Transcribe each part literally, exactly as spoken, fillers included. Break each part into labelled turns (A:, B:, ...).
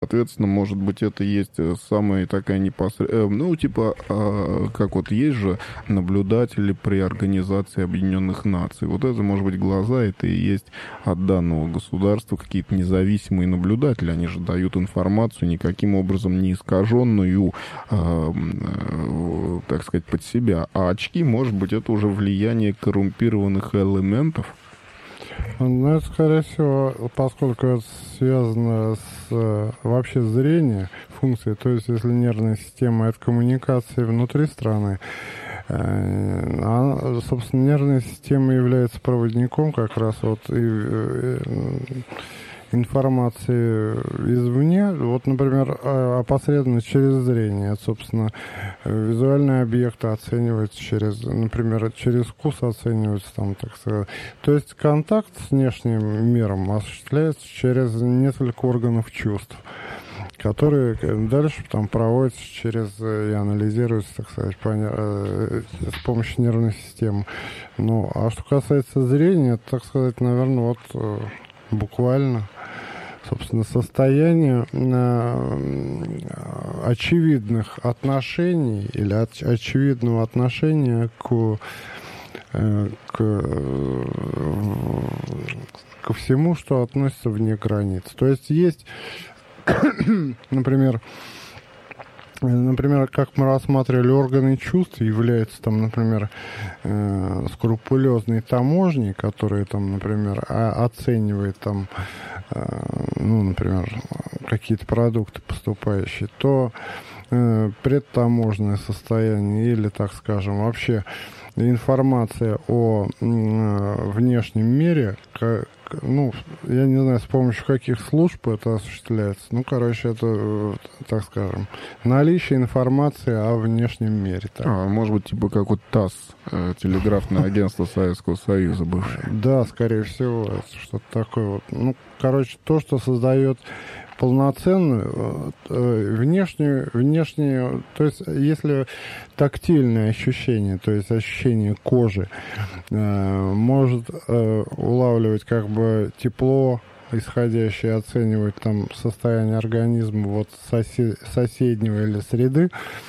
A: соответственно, может быть, это есть самая такая непосредственная... Ну, типа, как вот есть же наблюдатели при Организации Объединенных Наций. Вот это, может быть, глаза, это и есть от данного государства какие-то независимые наблюдатели. Они же дают информацию никаким образом не искаженную, так сказать, под себя. А очки, может быть, это уже влияние коррумпированных элементов.
B: Ну, это, скорее всего, поскольку это связано с вообще зрением, функцией, то есть, если нервная система — это коммуникация внутри страны, а, собственно, нервная система является проводником как раз вот и, и, информации извне, вот, например, опосредованно через зрение, собственно, визуальные объекты оцениваются через, например, через вкус оцениваются, там, так сказать. То есть контакт с внешним миром осуществляется через несколько органов чувств, которые дальше там проводятся через и анализируются, так сказать, с помощью нервной системы. Ну, а что касается зрения, так сказать, наверное, вот буквально, собственно, состояние э, очевидных отношений или от, очевидного отношения к, э, к, э, ко всему, что относится вне границ. То есть есть, например, Например, как мы рассматривали органы чувств, является там, например, э, скрупулезный таможник, который там, например, о- оценивает там, э, ну, например, какие-то продукты поступающие, то э, предтаможенное состояние или, так скажем, вообще информация о э, внешнем мире, как, ну, я не знаю, с помощью каких служб это осуществляется. Ну, короче, это, так скажем, наличие информации о внешнем мире. Так.
A: А, может быть, типа как вот ТАСС, э, телеграфное агентство Советского Союза бывшее.
B: Да, скорее всего, это что-то такое вот. Ну, короче, то, что создает полноценную э, внешнюю, внешнюю, то есть если тактильное ощущение, то есть ощущение кожи э, может э, улавливать как бы тепло исходящее, оценивать там состояние организма вот сосед, соседнего или среды,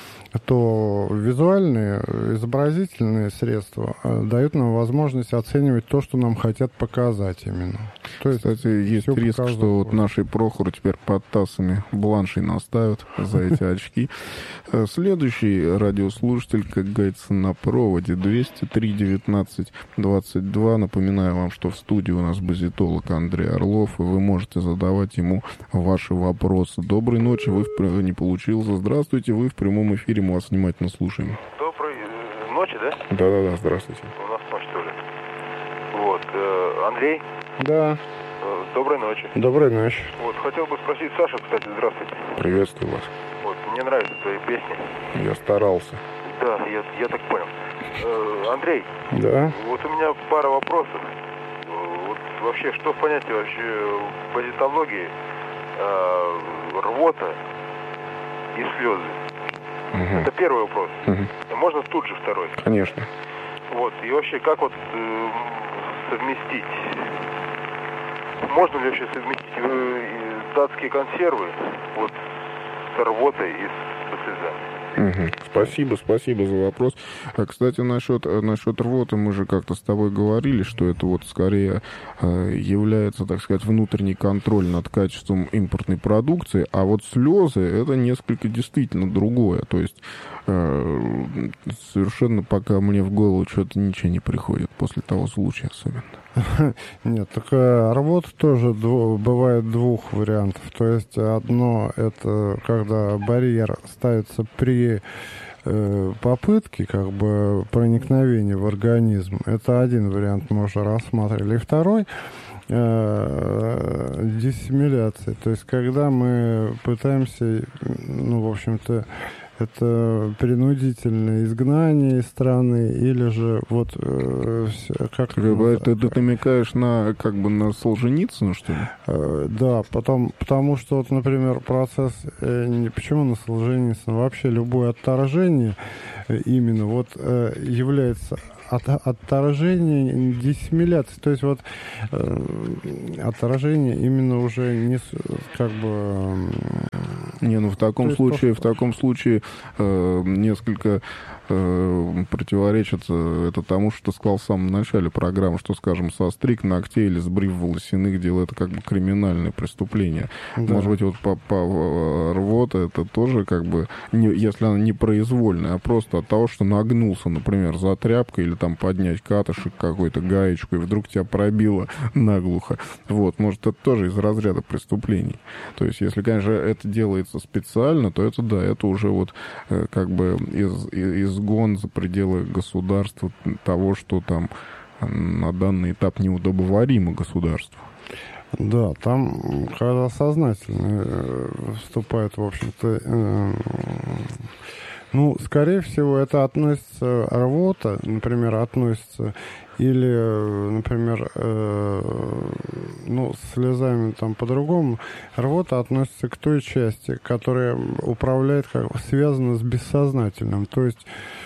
B: то визуальные, изобразительные средства дают нам возможность оценивать то, что нам хотят показать именно. То есть,
A: кстати, есть риск, показывают. Что вот нашей Прохору теперь под ТАССами бланшей наставят за эти очки. Следующий радиослушатель, как говорится, на проводе двести три девятнадцать двадцать два. Напоминаю вам, что в студии у нас базитолог Андрей Орлов, и вы можете задавать ему ваши вопросы. Доброй ночи, вы в... не получился. Здравствуйте, вы в прямом эфире, мы вас внимательно слушаем.
C: Доброй ночи, да?
A: Да-да-да, здравствуйте.
C: У нас ночь, что ли? Вот, э, Андрей?
B: Да.
C: Э, доброй ночи.
B: Доброй ночи.
C: Вот, хотел бы спросить Саша, кстати, здравствуйте.
A: Приветствую вас.
C: Вот, мне нравятся твои песни.
A: Я старался.
C: Да, я, я так понял. Э, Андрей?
B: Да.
C: Вот у меня пара вопросов. Вот вообще, что в понятии вообще в базитологии э, рвота и слезы? Угу. Это первый вопрос. Угу. Можно тут же второй?
A: Конечно.
C: Вот, и вообще, как вот э, совместить? Можно ли вообще совместить э, датские консервы вот с рвотой и с слезами?
A: Угу. Спасибо, спасибо за вопрос. А, кстати, насчет, насчет рвоты мы же как-то с тобой говорили, что это вот скорее э, является, так сказать, внутренний контроль над качеством импортной продукции, а вот слезы это несколько действительно другое. То есть э, совершенно пока мне в голову что-то ничего не приходит после того случая особенно.
B: Нет, так рвота тоже дв- бывает двух вариантов. То есть одно это когда барьер ставится при э, попытке как бы проникновения в организм. Это один вариант мы уже рассматривали. И второй э, диссимиляция. То есть когда мы пытаемся, ну, в общем-то, это принудительное изгнание из страны, или же вот э, как...
A: Ты, ты, ты намекаешь на, как бы, на Солженицына, что ли?
B: Э, да, потом, потому что, вот, например, процесс... Э, не, почему на Солженицына? Вообще любое отторжение э, именно вот э, является... От, отторжение, диссимиляция, то есть вот э, отторжение именно уже не как бы
A: Не, ну в таком
B: есть
A: случае,
B: то,
A: в таком случае э, несколько э, противоречит э, это тому, что ты сказал в самом начале программы, что, скажем, состриг ногтей или сбрив волосяных дел, это как бы криминальное преступление.
B: Да.
A: Может быть, вот по, по рвота это тоже как бы, не, если она не произвольная, а просто от того, что нагнулся, например, за тряпкой или там поднять катышек какой-то, гаечку, и вдруг тебя пробило наглухо. Вот, может, это тоже из разряда преступлений. То есть, если, конечно, это делается специально, то это, да, это уже вот э, как бы из, из, изгон за пределы государства того, что там на данный этап неудобоваримо государству.
B: Да, там, когда сознательно э, вступает, в общем-то, э, ну, скорее всего, это относится, рвота, например, относится, или, например, э, ну, с слезами там по-другому, рвота относится к той части, которая управляет, как связана с бессознательным, то есть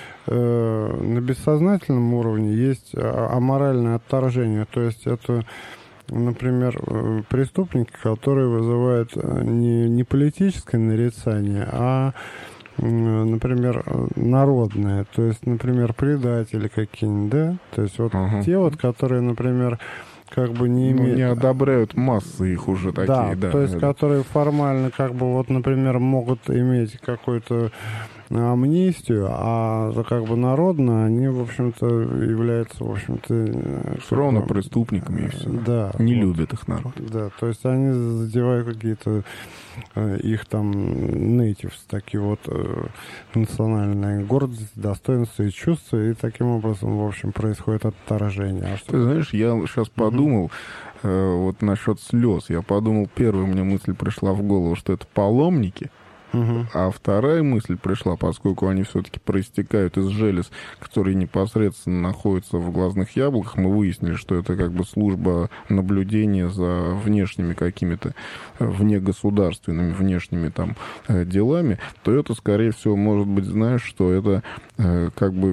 B: э, на бессознательном уровне есть аморальное отторжение, то есть это, например, преступники, которые вызывают не, не политическое нарицание, а, например, народное. То есть, например, предатели какие-нибудь, да? То есть вот uh-huh. те вот, которые, например, как бы не имеют...
A: Ну, не одобряют массы их уже такие,
B: да.
A: да.
B: То есть,
A: это...
B: которые формально, как бы, вот, например, могут иметь какой-то амнистию, а как бы народно они, в общем-то, являются, в общем-то...
A: Все равно преступниками и все.
B: Да.
A: Не
B: вот,
A: любят их народ.
B: Да, то есть они задевают какие-то э, их там natives, такие вот э, национальные гордость, достоинства и чувства, и таким образом, в общем, происходит отторжение. А что...
A: Ты знаешь, я сейчас подумал, mm-hmm. э, вот насчет слез, я подумал, первая мне мысль пришла в голову, что это паломники. Uh-huh. А вторая мысль пришла, поскольку они все-таки проистекают из желез, которые непосредственно находятся в глазных яблоках, мы выяснили, что это как бы служба наблюдения за внешними какими-то внегосударственными внешними там делами, то это, скорее всего, может быть, знаешь, что это как бы,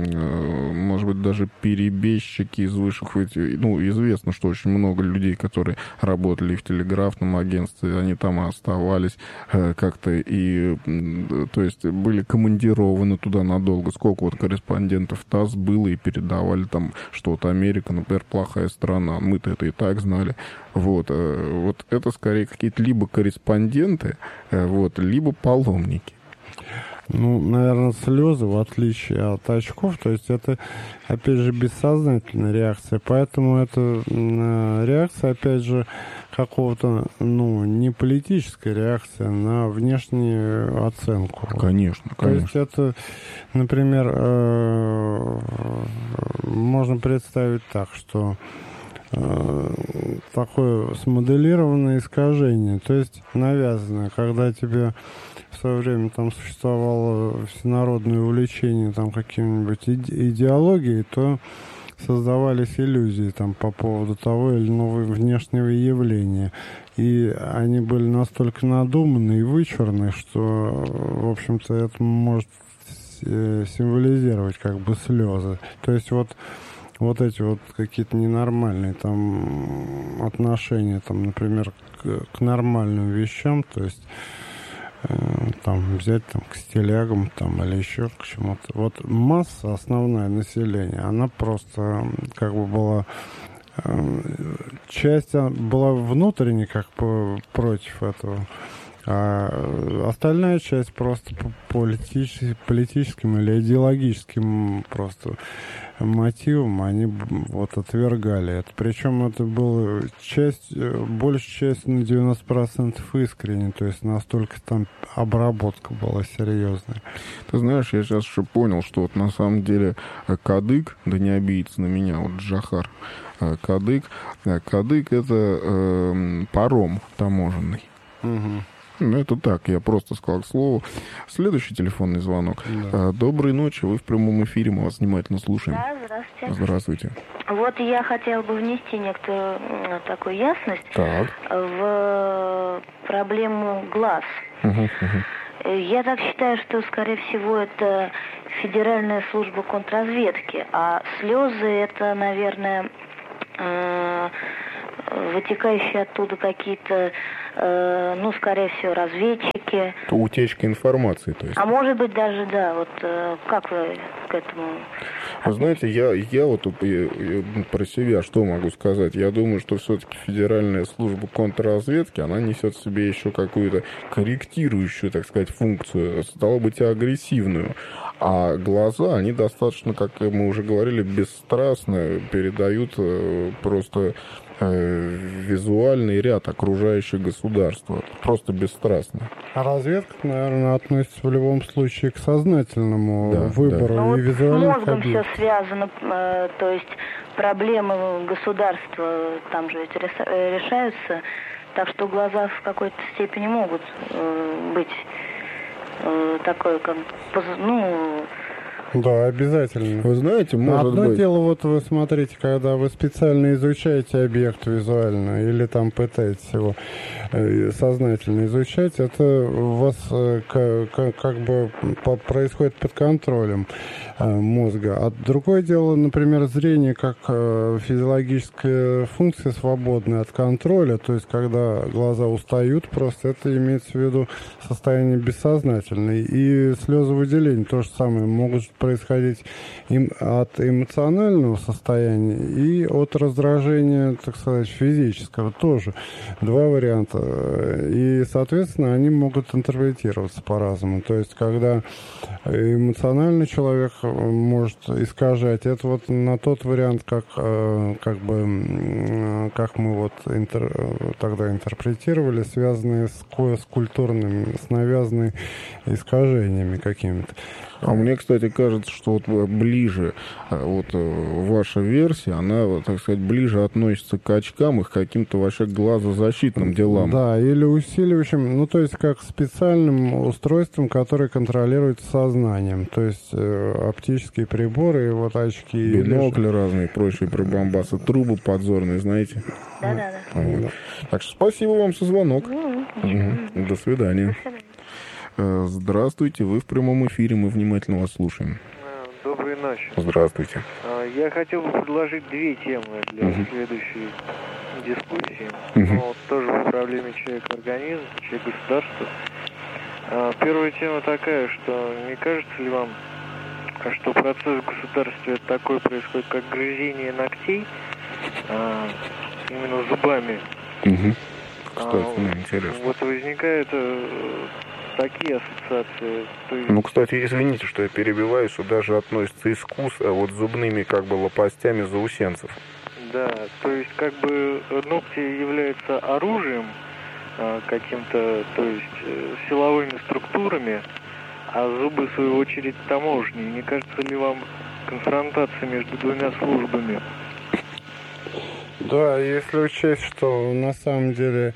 A: может быть, даже перебежчики из высших... Ну, известно, что очень много людей, которые работали в телеграфном агентстве, они там оставались как-то и, то есть, были командированы туда надолго. Сколько вот корреспондентов ТАСС было и передавали там, что вот Америка, например, плохая страна. Мы-то это и так знали. Вот, вот это скорее какие-то либо корреспонденты, вот, либо паломники.
B: Ну, наверное, слезы, в отличие от очков, то есть это, опять же, бессознательная реакция. Поэтому это реакция, опять же, какого-то, ну, не политическая реакция на внешнюю оценку.
A: Конечно, конечно.
B: То есть это, например, можно представить так, что такое смоделированное искажение, то есть навязанное, когда тебе в свое время там существовало всенародное увлечение там какими-нибудь иде- идеологией, то создавались иллюзии там по поводу того или иного внешнего явления. И они были настолько надуманы и вычурны, что, в общем-то, это может символизировать как бы слезы. То есть вот вот эти вот какие-то ненормальные там отношения, там, например, к, к нормальным вещам, то есть э, там взять там к стилягам там или еще к чему-то. Вот масса, основное население, она просто как бы была э, часть была внутренне как бы против этого. А остальная часть просто по политическим, политическим или идеологическим просто мотивам они вот отвергали это. Причем это было часть, большая часть на девяносто процентов искренне, то есть настолько там обработка была серьезная.
A: Ты знаешь, я сейчас еще понял, что вот на самом деле кадык, да не обидится на меня, вот Джохар, кадык, кадык это э, паром таможенный. Угу. Ну, это так, я просто сказал к слову. Следующий телефонный звонок. Да. Доброй ночи, вы в прямом эфире, мы вас внимательно слушаем.
D: Да, здравствуйте.
A: Здравствуйте.
D: Вот я хотела бы внести некоторую такую ясность
A: так.
D: в проблему глаз.
A: Угу, угу.
D: Я так считаю, что, скорее всего, это Федеральная служба контрразведки, а слезы это, наверное, вытекающие оттуда какие-то э, ну, скорее всего, разведчики.
A: Утечка информации, то есть.
D: А может быть даже, да, вот э, как вы к этому...
A: Вы знаете, я, я вот я, я про себя что могу сказать? Я думаю, что все-таки Федеральная служба контрразведки, она несет в себе еще какую-то корректирующую, так сказать, функцию, стало быть, и агрессивную. А глаза, они достаточно, как мы уже говорили, бесстрастно передают просто э, визуальный ряд окружающего государства. Просто бесстрастно.
B: А разведка, наверное, относится в любом случае к сознательному да, выбору
D: да.
B: и визуальных
D: объектов. С мозгом
B: объектов.
D: все связано, э, то есть проблемы государства там же ведь решаются, так что глаза в какой-то степени могут э, быть э, такой, как, ну...
B: Да, обязательно.
A: Вы знаете, может
B: Одно
A: быть...
B: дело, вот вы смотрите, когда вы специально изучаете объект визуально или там пытаетесь его э, сознательно изучать, это у вас э, как, как бы по, происходит под контролем э, мозга. А другое дело, например, зрение как э, физиологическая функция, свободная от контроля, то есть когда глаза устают, просто это имеется в виду состояние бессознательное. И слезовыделение то же самое могут происходить им от эмоционального состояния и от раздражения, так сказать, физического тоже. Два варианта. И, соответственно, они могут интерпретироваться по-разному. То есть, когда эмоциональный человек может искажать, это вот на тот вариант, как, как бы, как мы вот интер, тогда интерпретировали, связанные с, с культурными, с навязанными искажениями какими-то.
A: А мне, кстати, кажется, что вот ближе вот ваша версия, она, так сказать, ближе относится к очкам и к каким-то вообще глазозащитным делам.
B: Да, или усиливающим, ну, то есть как специальным устройством, которое контролируется сознанием. То есть э, оптические приборы, вот очки.
A: Бинокли или... разные, прочие прибамбасы, трубы подзорные, знаете?
D: Да-да-да.
A: Вот. Так что спасибо вам за звонок.
D: Ну,
A: угу. До свидания.
D: До свидания.
A: Здравствуйте, вы в прямом эфире, мы внимательно вас слушаем.
C: Доброй ночи.
A: Здравствуйте.
C: Я хотел бы предложить две темы для uh-huh. следующей дискуссии.
A: Uh-huh.
C: Но тоже в проблеме человек-организм, человек-государство. Первая тема такая, что не кажется ли вам, что процесс в государстве такой происходит, как грызение ногтей, именно зубами.
A: Uh-huh. Кстати, ну, интересно.
C: Вот возникает такие ассоциации. То есть...
A: Ну, кстати, извините, что я перебиваю, сюда же относится искус, а вот зубными как бы лопастями заусенцев.
C: Да, то есть как бы ногти являются оружием каким-то, то есть силовыми структурами, а зубы, в свою очередь, таможни. Не кажется ли вам конфронтация между двумя службами?
B: Да, если учесть, что на самом деле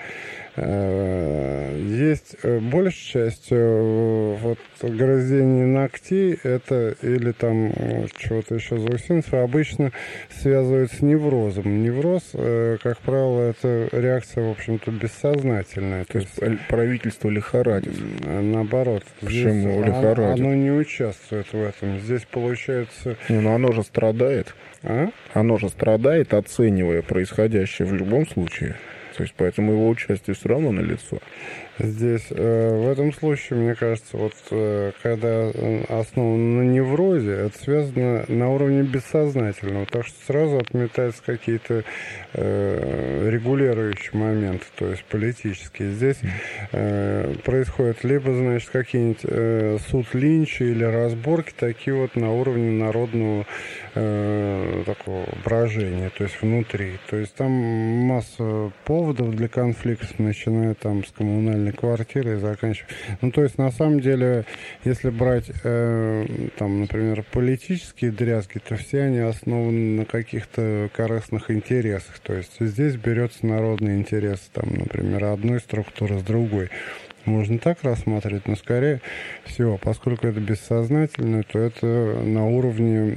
B: есть большая часть вот грызений ногтей, это или там чего-то еще заусенцев, обычно связывают с неврозом. Невроз, как правило, это реакция, в общем-то, бессознательная.
A: То, То есть правительство лихорадит.
B: Наоборот.
A: Почему лихорадит?
B: Оно не участвует в этом. Здесь получается...
A: Не, ну оно же страдает.
B: А?
A: Оно же страдает, оценивая происходящее в любом случае. То есть, поэтому его участие все равно налицо.
B: Здесь, э, в этом случае, мне кажется, вот э, когда основано на неврозе, это связано на уровне бессознательного, так что сразу отметаются какие-то э, регулирующие моменты, то есть политические. Здесь э, происходят либо, значит, какие-нибудь э, суд Линча или разборки, такие вот на уровне народного э, такого брожения, то есть внутри. То есть там масса поводов для конфликтов, начиная там с коммунальной квартиры и заканчивая. Ну, то есть, на самом деле, если брать, э, там, например, политические дрязги, то все они основаны на каких-то корыстных интересах. То есть, здесь берется народный интерес, там, например, одной структуры с другой. Можно так рассматривать, но скорее всего, поскольку это бессознательное, то это на уровне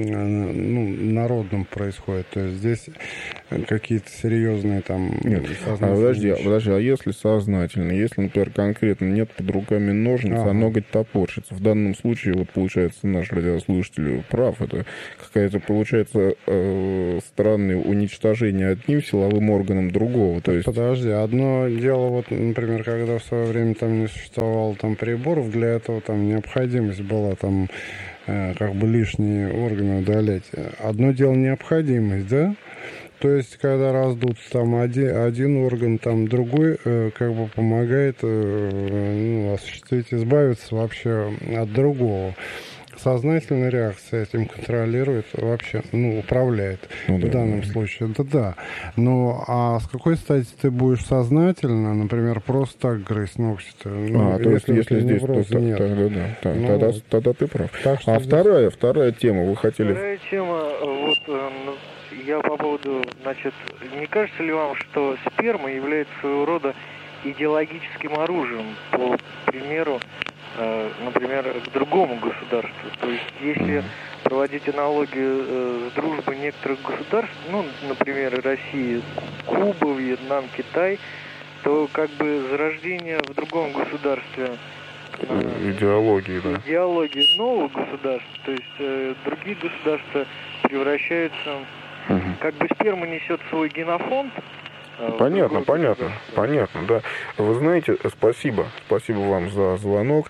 B: ну, народном происходит. То есть здесь какие-то серьезные там...
A: Нет, а подожди, а подожди, а если сознательно, если, например, конкретно нет под руками ножниц, ага. а ноготь топорщится, в данном случае, вот получается, наш радиослушатель прав, это какая-то, получается, э, странное уничтожение одним силовым органом другого. То есть...
B: Подожди, одно дело, вот, например, когда в свое время там не существовало там приборов, для этого там необходимость была там э, как бы лишние органы удалять. Одно дело необходимость, да? То есть, когда раздут там один, один орган, там другой э, как бы помогает э, ну, осуществить, избавиться вообще от другого. Сознательная реакция этим контролирует, вообще, ну, управляет ну, да, в данном да. случае. Да, да. Ну, а с какой стати ты будешь сознательно, например, просто так грызть ногти-то? Ну,
A: а, то есть, если здесь, то,
B: нет.
A: Тогда, да, да,
B: ну,
A: тогда, тогда ты прав.
B: Так,
A: а
B: здесь...
A: вторая, вторая тема, вы хотели...
E: Вторая тема, вот, я по поводу, значит, не кажется ли вам, что сперма является своего рода идеологическим оружием, по примеру, например, к другому государству? То есть, если проводить аналогию э, с дружбой некоторых государств, ну, например, России, Куба, Вьетнам, Китай, то как бы зарождение в другом государстве
A: э, идеологии, да.
E: идеологии нового государства, то есть э, другие государства превращаются, угу. как бы сперма несет свой генофонд.
A: Понятно, понятно, понятно, да. Вы знаете, спасибо, спасибо вам за звонок.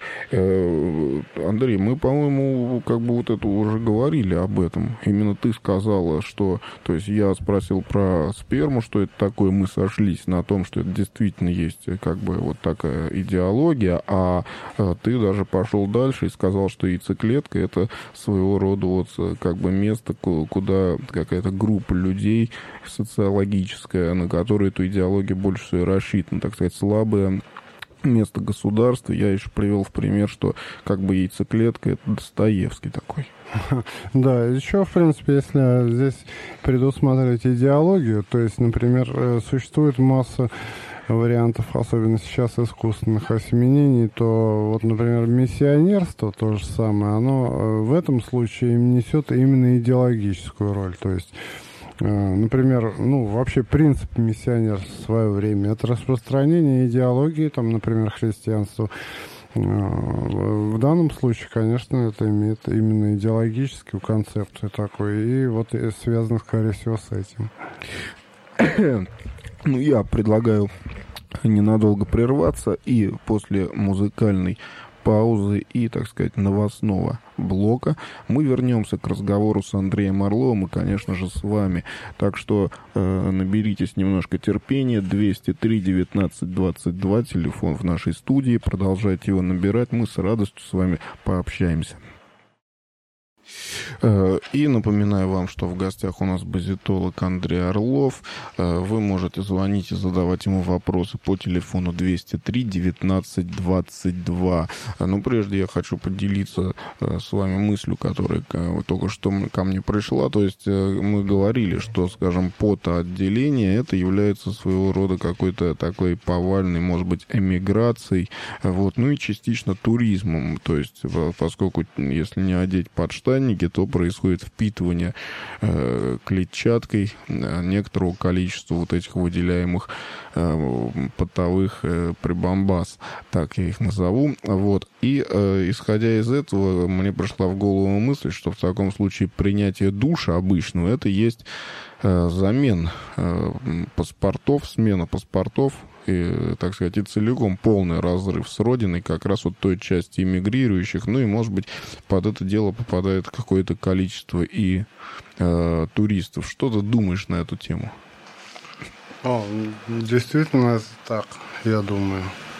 A: Андрей, мы, по-моему, как бы вот это уже говорили об этом. Именно ты сказала, что, то есть я спросил про сперму, что это такое, мы сошлись на том, что это действительно есть как бы вот такая идеология, а ты даже пошел дальше и сказал, что яйцеклетка это своего рода вот как бы место, куда какая-то группа людей социологическая, на которую эту идеологию больше всего рассчитана, так сказать, слабое место государства. Я еще привел в пример, что как бы яйцеклетка — это Достоевский такой.
B: Да, еще, в принципе, если здесь предусматривать идеологию, то есть, например, существует масса вариантов, особенно сейчас искусственных осеменений, то вот, например, миссионерство, то же самое, оно в этом случае несет именно идеологическую роль, то есть например, ну, вообще принцип миссионерства в свое время — это распространение идеологии, там, например, христианства. В данном случае, конечно, это имеет именно идеологическую концепцию такой, и вот связано, скорее всего, с этим.
A: Ну, я предлагаю ненадолго прерваться и после музыкальной паузы и, так сказать, новостного блока мы вернемся к разговору с Андреем Орловым и, конечно же, с вами. Так что э, наберитесь немножко терпения. двести три девятнадцать двадцать два, телефон в нашей студии. Продолжайте его набирать. Мы с радостью с вами пообщаемся. И напоминаю вам, что в гостях у нас базитолог Андрей Орлов. Вы можете звонить и задавать ему вопросы по телефону двести три девятнадцать двадцать два. Но прежде я хочу поделиться с вами мыслью, которая только что ко мне пришла. То есть мы говорили, что, скажем, потоотделение — это является своего рода какой-то такой повальной, может быть, эмиграцией, вот, ну и частично туризмом. То есть поскольку, если не одеть подштанники, то происходит впитывание э, клетчаткой э, некоторого количества вот этих выделяемых э, потовых э, прибамбас, так я их назову. Вот. И э, исходя из этого, мне пришла в голову мысль, что в таком случае принятие душа обычного — это есть э, замен э, паспортов, смена паспортов, и, так сказать, и целиком полный разрыв с родиной как раз вот той части эмигрирующих. Ну и, может быть, под это дело попадает какое-то количество и э, туристов. Что ты думаешь на эту тему?
B: О, действительно, это так, я думаю.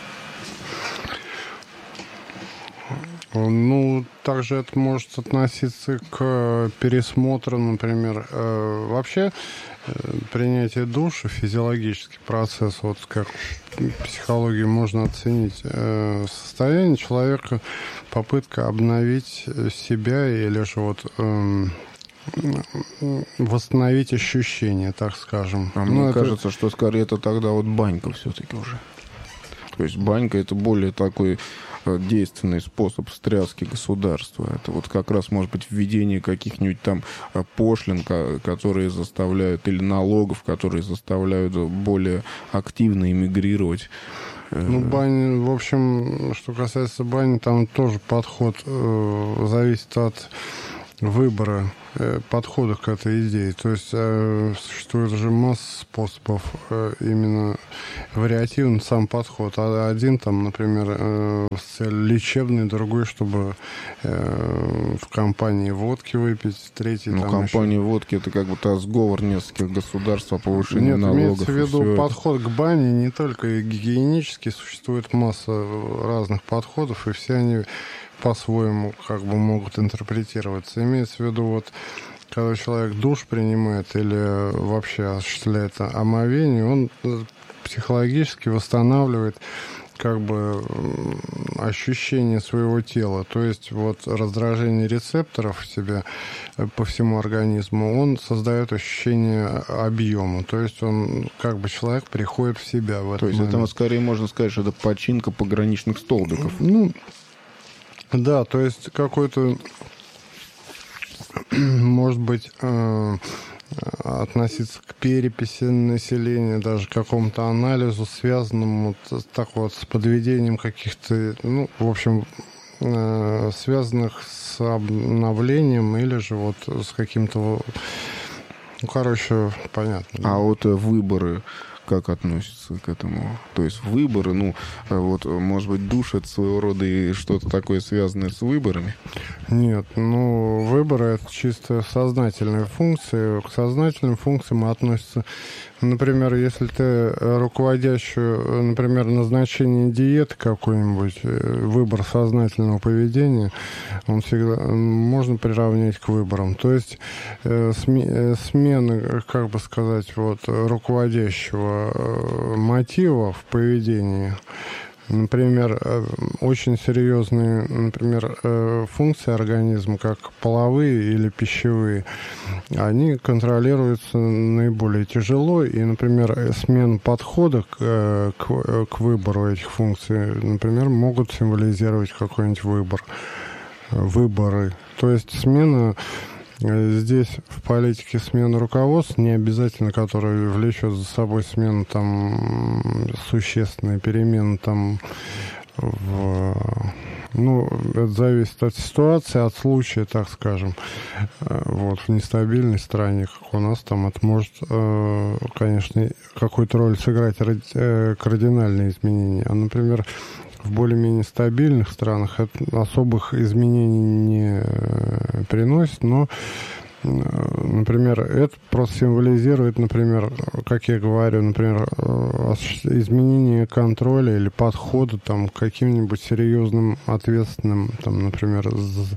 B: Ну, также это может относиться к пересмотру, например, э, вообще э, принятие душа, физиологический процесс, вот как в психологии можно оценить э, состояние человека, попытка обновить себя или же вот э, восстановить ощущения, так скажем.
A: А мне ну, кажется, это... что скорее это тогда вот банька все-таки уже. То есть банька — это более такой действенный способ встряски государства. Это вот как раз, может быть, введение каких-нибудь там пошлин, которые заставляют, или налогов, которые заставляют более активно эмигрировать.
B: Ну, бани, в общем, что касается бани, там тоже подход э, зависит от выбора э, подхода к этой идее. То есть э, существует же масса способов, э, именно вариативный сам подход. А один там, например, э, с целью лечебной, другой, чтобы э, в компании водки выпить, третий
A: ну,
B: там
A: компания
B: еще...
A: водки — это как будто сговор нескольких государств о повышении
B: Нет,
A: налогов.
B: имеется в виду
A: все...
B: подход к бане не только гигиенический, существует масса разных подходов, и все они по-своему как бы могут интерпретироваться. Имеется в виду, вот, когда человек душ принимает или вообще осуществляет омовение, он психологически восстанавливает как бы ощущение своего тела. То есть вот раздражение рецепторов в себе по всему организму, он создает ощущение объема. То есть он, как бы человек приходит в себя в этот
A: То есть
B: момент.
A: это скорее можно сказать, что это починка пограничных столбиков.
B: Ну, да, то есть какой-то, может быть, э, относиться к переписи населения, даже к какому-то анализу, связанному вот, так вот, с подведением каких-то, ну, в общем, э, связанных с обновлением или же вот с каким-то, ну, короче, понятно.
A: А вот выборы как относятся к этому? То есть выборы, ну, вот, может быть, душ — это своего рода и что-то такое, связанное с выборами?
B: Нет, ну, выборы — это чисто сознательные функции. К сознательным функциям относятся, например, если ты руководящую, например, назначение диеты какой-нибудь, выбор сознательного поведения, он всегда можно приравнять к выборам. То есть э, сме, смена, как бы сказать, вот, руководящего мотива в поведении. Например, очень серьезные, например, функции организма, как половые или пищевые, они контролируются наиболее тяжело. И, например, смена подхода к, к, к выбору этих функций, например, могут символизировать какой-нибудь выбор, выборы. То есть смена... Здесь в политике смена руководства, не обязательно, которая влечет за собой смену там существенные перемены там в... Ну, это зависит от ситуации, от случая, так скажем. Вот, в нестабильной стране, как у нас, там это может, конечно, какую-то роль сыграть кардинальные изменения. А, например, в более-менее стабильных странах это особых изменений не приносит, но, например, это просто символизирует, например, как я говорю, например, изменение контроля или подхода там, к каким-нибудь серьезным, ответственным, там, например,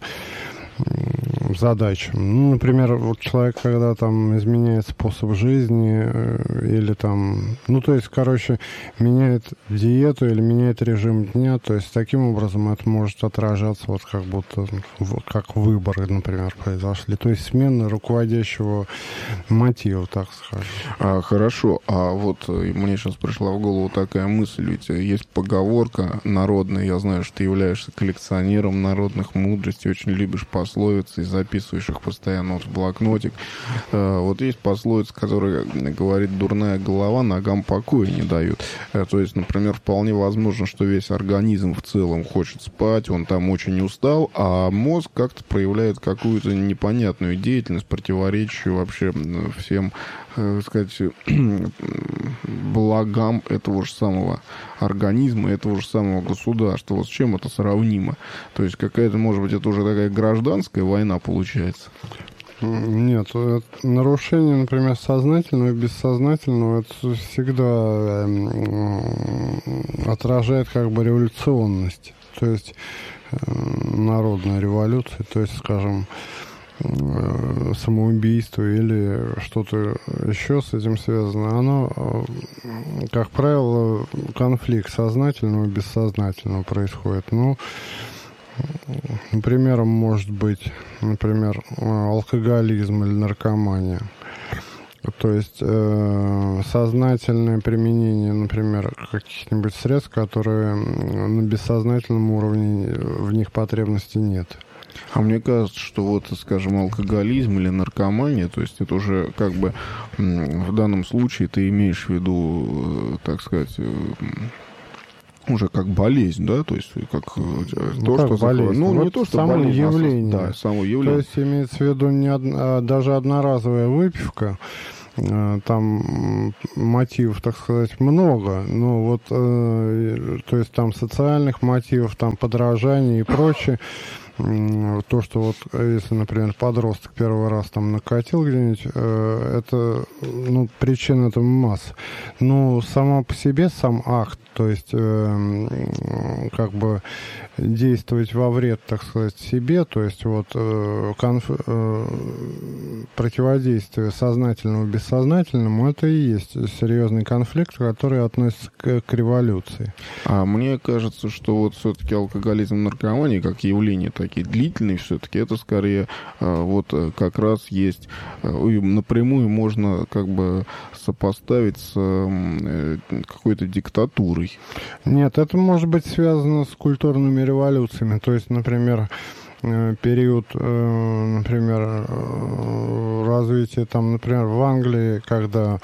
B: задачам. Ну, например, вот человек, когда там изменяет способ жизни или там, ну, то есть, короче, меняет диету или меняет режим дня, то есть, таким образом это может отражаться вот как будто, как выборы, например, произошли. То есть, смена руководящего мотива, так скажем.
A: А, хорошо. А вот мне сейчас пришла в голову такая мысль, ведь есть поговорка народная, я знаю, что ты являешься коллекционером народных мудростей, очень любишь пословицы и записываешь их постоянно вот в блокнотик. Вот есть пословица, которая говорит: дурная голова ногам покоя не дает. То есть, например, вполне возможно, что весь организм в целом хочет спать, он там очень устал, а мозг как-то проявляет какую-то непонятную деятельность, противоречащую вообще всем, так сказать, благам этого же самого организма, этого же самого государства. Вот с чем это сравнимо? То есть какая-то, может быть, это уже такая гражданская война получается?
B: Нет, нарушение, например, сознательного и бессознательного, это всегда отражает как бы революционность, то есть народная революция, то есть, скажем, самоубийство или что-то еще с этим связано, оно, как правило, конфликт сознательного и бессознательного происходит. Ну, примером может быть, например, алкоголизм или наркомания. То есть э, сознательное применение, например, каких-нибудь средств, которые на бессознательном уровне, в них потребности нет.
A: А мне кажется, что вот, скажем, алкоголизм или наркомания, то есть это уже как бы в данном случае ты имеешь в виду, так сказать, уже как болезнь, да, то есть как
B: ну,
A: то,
B: как
A: что
B: болезнь.
A: ну
B: вот
A: не то, что
B: само
A: болезнь,
B: явление.
A: А, да, само явление.
B: То есть имеется в виду не од... даже одноразовая выпивка. Там мотивов, так сказать, много, но вот, э, то есть там социальных мотивов, там подражание и прочее. То, что вот, если, например, подросток первый раз там накатил где-нибудь, э, это, ну, причин этому масса. Но сама по себе сам акт, то есть, э, как бы действовать во вред, так сказать, себе, то есть вот э, конф... э, противодействие сознательному бессознательному, это и есть серьезный конфликт, который относится к, к революции.
A: А мне кажется, что вот все-таки алкоголизм и наркомания, как явление такие длительные, все-таки это скорее э, вот как раз есть, э, напрямую можно как бы сопоставить с э, какой-то диктатурой.
B: Нет, это может быть связано с культурными революциями. То есть, например, период, например, развития, там, например, в Англии, когда,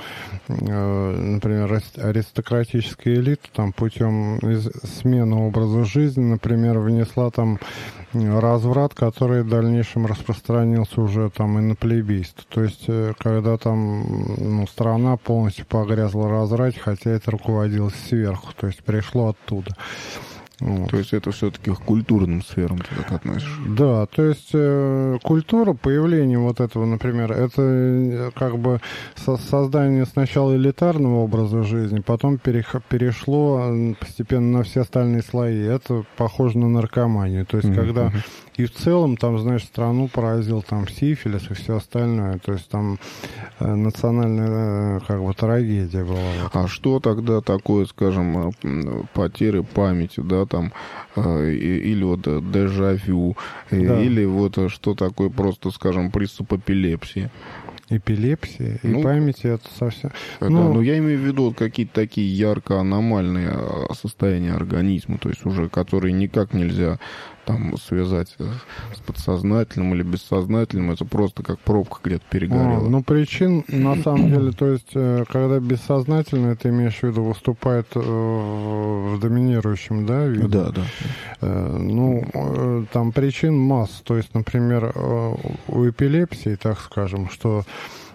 B: например, аристократическая элита там путем смены образа жизни, например, внесла там разврат, который в дальнейшем распространился уже там и на плебейство. То есть, когда там, ну, страна полностью погрязла в разврате, хотя это руководилось сверху, то есть пришло оттуда. Вот.
A: То есть это все-таки к культурным сферам ты так относишь? Да,
B: то есть э, культура, появление вот этого, например, это э, как бы со- создание сначала элитарного образа жизни, потом перех- перешло постепенно на все остальные слои. Это похоже на наркоманию. То есть mm-hmm. когда и в целом там, знаешь, страну поразил там сифилис и все остальное. То есть там э, национальная э, как бы трагедия была.
A: А что тогда такое, скажем, потери памяти, да, там, э, или вот дежавю, да. Или вот что такое просто, скажем, приступ эпилепсии?
B: Эпилепсия и ну, памяти это совсем...
A: Да, ну, но я имею в виду вот какие-то такие ярко аномальные состояния организма, то есть уже которые никак нельзя там связать с подсознательным или бессознательным, это просто как пробка где-то перегорела.
B: А, ну, причин, на самом деле, то есть, когда бессознательно, ты имеешь в виду, выступает э, в доминирующем, да, виде?
A: Да, да.
B: Э, ну, э, там причин масса, то есть, например, э, у эпилепсии, так скажем, что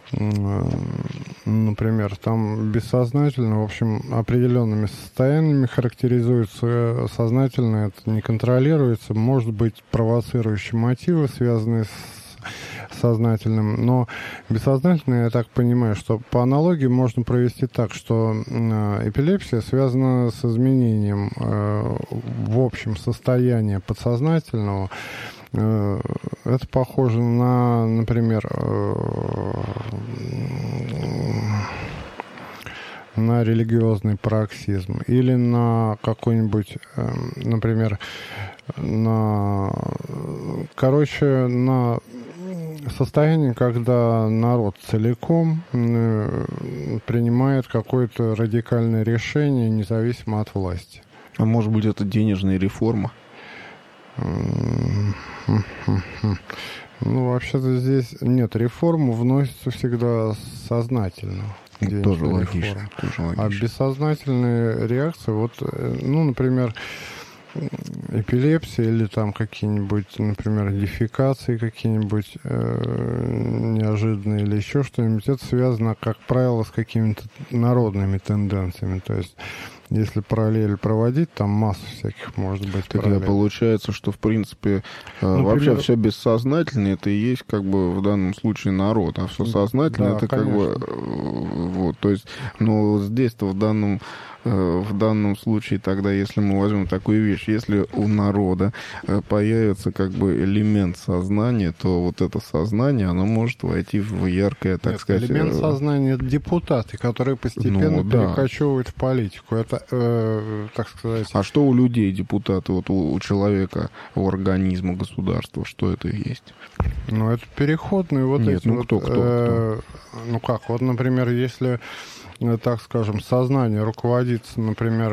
B: например, там бессознательно, в общем, определенными состояниями характеризуется, сознательно это не контролируется, может быть провоцирующие мотивы, связанные с сознательным, но бессознательно, я так понимаю, что по аналогии можно провести так, что эпилепсия связана с изменением в общем состоянии подсознательного. Это похоже на, например, на религиозный пароксизм или на какой-нибудь, например, на, короче, на состояние, когда народ целиком принимает какое-то радикальное решение, независимо от власти.
A: А может быть, это денежная реформа?
B: Ну, вообще-то здесь нет, реформа вносится всегда сознательно.
A: Тоже логично, тоже логично.
B: А бессознательные реакции, вот, ну, например, эпилепсия или там какие-нибудь, например, дефекации какие-нибудь э, неожиданные или еще что-нибудь, это связано, как правило, с какими-то народными тенденциями. То есть, если параллель проводить, там масса всяких может быть.
A: Тогда получается, что, в принципе, ну, вообще пример... все бессознательное, это и есть, как бы, в данном случае народ, а все сознательное, да, это конечно. Как бы, вот, то есть, но здесь-то в данном в данном случае тогда, если мы возьмем такую вещь, если у народа появится как бы элемент сознания, то вот это сознание, оно может войти в яркое, так
B: Нет,
A: сказать...
B: элемент сознания — это депутаты, которые постепенно
A: ну, да.
B: перекочевывают в политику. Это, э, так сказать...
A: А что у людей депутаты, вот у, у человека, у организма государства, что это есть?
B: Ну, это переходные вот
A: Нет,
B: эти
A: ну
B: вот...
A: кто, кто,
B: э,
A: кто?
B: Ну как, вот, например, если... так скажем, сознание руководится, например,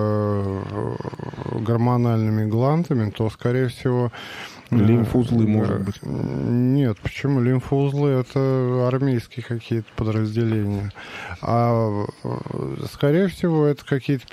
B: гормональными гландами, то, скорее всего...
A: Лимфоузлы, может быть?
B: Нет, почему? Лимфоузлы — это армейские какие-то подразделения. А, скорее всего, это какие-то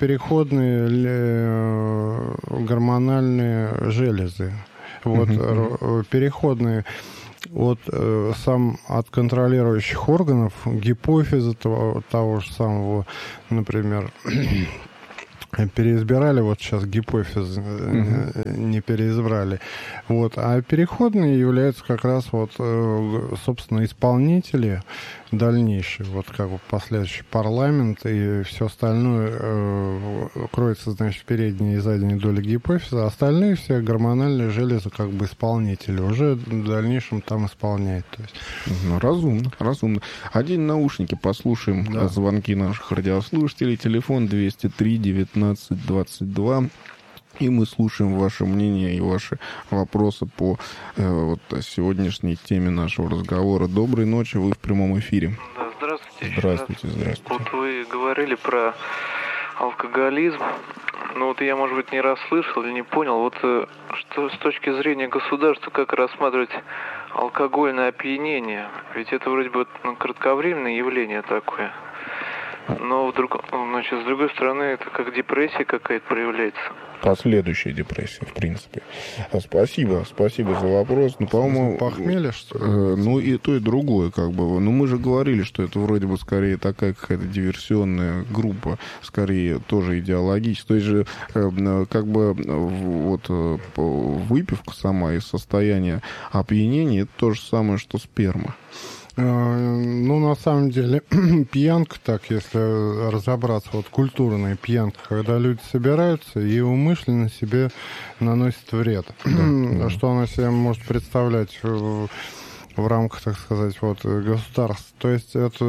B: переходные гормональные железы. Вот, uh-huh. переходные... От, э, сам от контролирующих органов, гипофиза того, того же самого, например, переизбирали, вот сейчас гипофиз mm-hmm. не переизбрали. Вот, а переходные являются как раз вот, э, собственно, исполнители дальнейшие, вот как бы последующий парламент и все остальное э, кроется, значит, в передней и задней доли гипофиза, а остальные все гормональные железы как бы исполнители уже в дальнейшем там исполняют. То есть.
A: Ну, разумно, разумно. Одень наушники, послушаем да. звонки наших радиослушателей. Телефон двести три девятнадцать двадцать два. И мы слушаем ваше мнение и ваши вопросы по э, вот, сегодняшней теме нашего разговора. Доброй ночи, вы в прямом эфире.
F: Да, здравствуйте.
A: Здравствуйте, здравствуйте.
F: Вот вы говорили про алкоголизм. Ну вот я, может быть, не расслышал или не понял. Вот что с точки зрения государства, как рассматривать алкогольное опьянение? Ведь это вроде бы ну, кратковременное явление такое. Но вдруг, значит, с другой стороны, это как депрессия какая-то проявляется.
A: Последующая депрессия, в принципе. Спасибо, спасибо за вопрос. Ну, по-моему,
B: похмелье, что ли?
A: Э, ну, и то, и другое, как бы. Ну, мы же говорили, что это вроде бы скорее такая какая-то диверсионная группа, скорее тоже идеологическая. То есть же, э, как бы, вот, э, выпивка сама и состояние опьянения, это то же самое, что сперма.
B: Ну, на самом деле, пьянка, так, если разобраться, вот культурная пьянка, когда люди собираются и умышленно себе наносят вред. Да, что она себе может представлять в, в рамках, так сказать, вот, государства. То есть это